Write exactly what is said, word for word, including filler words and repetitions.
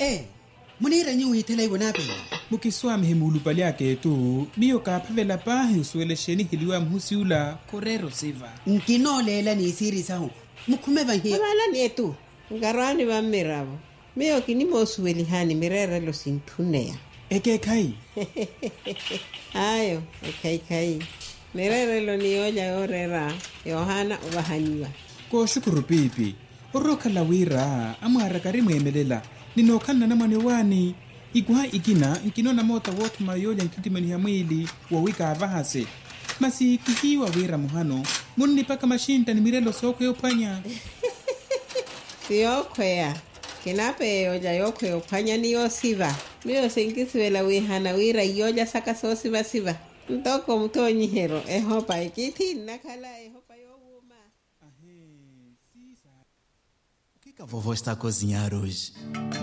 Eh, munira nyi uhitela ibona pe. Mukiswami hemulupali yake tu, biyo kaphavela pahi usuelesheni hiliwa mhusiula korero siva. Nkinolela ni siri sahu. Mukhume banhi. Abala ni etu. Ngarwani ba mirabo. Miyo kinimo usuelihani mirere lo sintuneya. Eke kai. Ayo, okay kai. Mirere lo ni oja orera. Yohana ubahaniwa. Ko shukuru pipi. Oroka la wira amara karimu emelela. Ninokana na mwane wani. Ikuha ikina nkinona mota wotu mayoja nkitimeni ya mwili wawika avahase. Masi kihiwa wira muhano. Muni paka mashinta ni mirelo soko yopanya. Siyokwea. Kinape yoja yoko yopanya ni yosiva. Miyo sinkisiwela wihana wira yoja saka so siva siva. Ntoko mtonyi hero. Ehopa ikiti nakala ehopa yowuma. O que que a vovó está a cozinhar hoje?